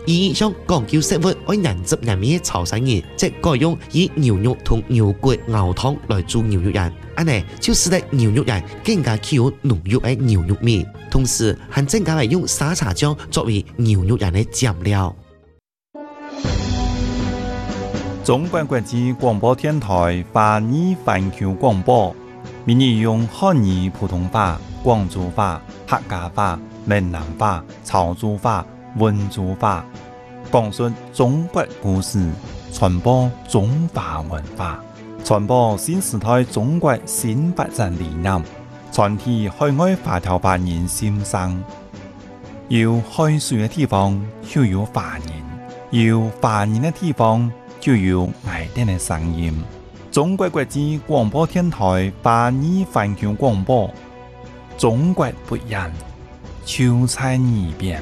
以想講究食物愛人汁人味嘅潮汕人，即改用以牛肉同牛骨熬湯來做牛肉人，安尼就使得牛肉人更加具有濃郁嘅牛肉味，同時還增加係用沙茶醬作為牛肉人嘅醬料。 中國國際廣播電台華語環球廣播，每日用漢語、普通話、廣州話、客家話、閩南話、潮州話、溫州話，講述中國故事，傳播中華文化，傳播新時代中國新發展理念，傳遞海外華僑華人心聲。有海水嘅地方就有華人，有華人嘅地方就有愛哋嘅聲音。中國國際廣播電台華語環球廣播，中國不一樣，就在耳邊。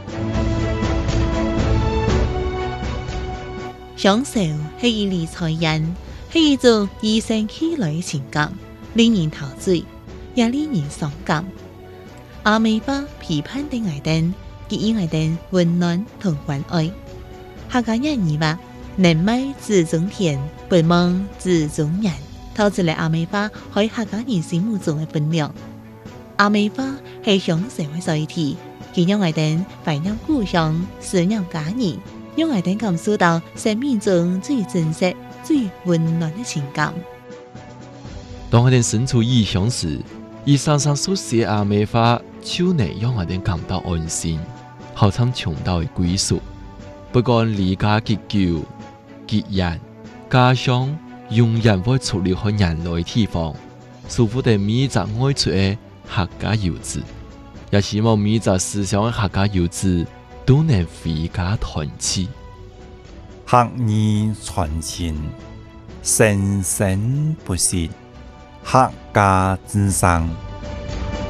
享受係一理財人，係一種與生俱來嘅情感，令人陶醉，也令人傷感。阿美巴批判的愛燈，給予愛燈溫暖同關愛。客家人語話：人美自中田，不忙自中人，透出嚟阿美巴喺客家人心目中嘅分量。阿美巴係享受嘅載體，佢讓愛燈懷念故鄉，思念家人。讓愛燈感受到生命中最真實、最溫暖的情感。 當愛燈身處異鄉時，以常常書寫阿美話，就能讓愛燈感到安心，好像尋到嘅歸屬。不管離家結久、結緣，家鄉永遠會出離開人類地方，祝福的每一個愛出的客家遊子，也希望每一個思鄉的客家遊子都能回家團聚， 客語傳情，生生不息，客家之聲。